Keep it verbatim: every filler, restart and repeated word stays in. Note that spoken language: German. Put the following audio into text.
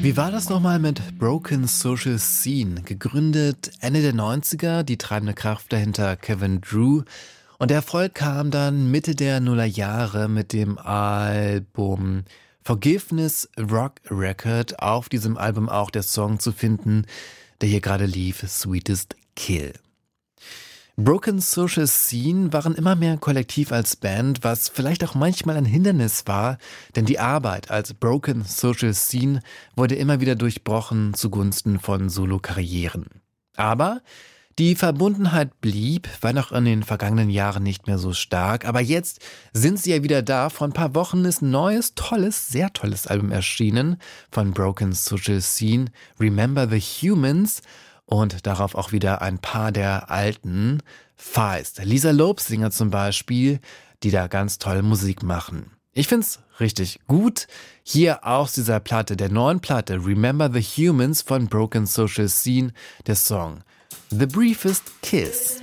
Wie war das nochmal mit Broken Social Scene? Gegründet Ende der Neunziger, die treibende Kraft dahinter Kevin Drew. Und der Erfolg kam dann Mitte der Nullerjahre mit dem Album Forgiveness Rock Record. Auf diesem Album auch der Song zu finden, der hier gerade lief, Sweetest Kill. Broken Social Scene waren immer mehr ein Kollektiv als Band, was vielleicht auch manchmal ein Hindernis war, denn die Arbeit als Broken Social Scene wurde immer wieder durchbrochen zugunsten von Solo-Karrieren. Aber die Verbundenheit blieb, war noch in den vergangenen Jahren nicht mehr so stark, aber jetzt sind sie ja wieder da. Vor ein paar Wochen ist ein neues, tolles, sehr tolles Album erschienen von Broken Social Scene, Remember the Humans. Und darauf auch wieder ein paar der alten Feist. Lisa Lobsinger zum Beispiel, die da ganz toll Musik machen. Ich find's richtig gut. Hier aus dieser Platte, der neuen Platte Remember the Humans von Broken Social Scene, der Song The Briefest Kiss.